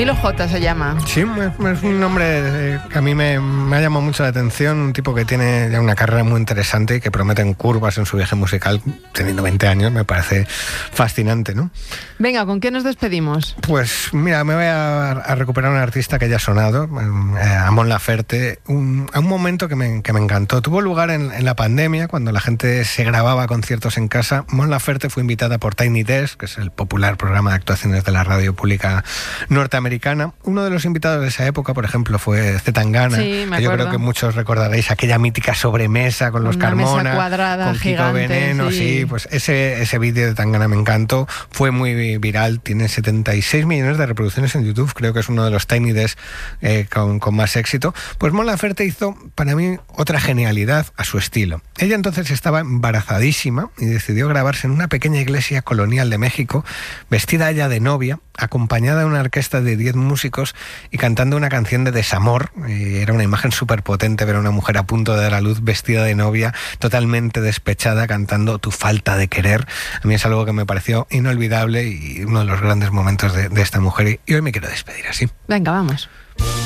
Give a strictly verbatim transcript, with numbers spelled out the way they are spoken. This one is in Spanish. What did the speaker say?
Camilo J se llama. Sí, es un nombre que a mí me, me ha llamado mucho la atención, un tipo que tiene ya una carrera muy interesante y que promete en curvas en su viaje musical, teniendo veinte años, me parece fascinante, ¿no? Venga, ¿con qué nos despedimos? Pues mira, me voy a, a recuperar a un artista que ya ha sonado, eh, a Mon Laferte, un, a un momento que me, que me encantó. Tuvo lugar en, en la pandemia, cuando la gente se grababa conciertos en casa. Mon Laferte fue invitada por Tiny Desk, que es el popular programa de actuaciones de la radio pública norteamericana. Uno de los invitados de esa época, por ejemplo, fue C. Tangana, sí, me que yo creo que muchos recordaréis aquella mítica sobremesa con los Una Carmona, mesa cuadrada, con Kiko gigante, Veneno, sí. sí, pues ese, ese vídeo de Tangana me encantó, fue muy viral, tiene setenta y seis millones de reproducciones en YouTube, creo que es uno de los Tiny Desk eh, con, con más éxito. Pues Mon Laferte hizo para mí otra genialidad a su estilo. Ella entonces estaba embarazadísima y decidió grabarse en una pequeña iglesia colonial de México, vestida ella de novia, acompañada de una orquesta de diez músicos y cantando una canción de desamor. Eh, era una imagen súper potente ver a una mujer a punto de dar a luz vestida de novia, totalmente despechada, cantando Tu falta de querer. A mí es algo que me pareció inolvidable y uno de los grandes momentos de, de esta mujer, y hoy me quiero despedir así. Venga, vamos.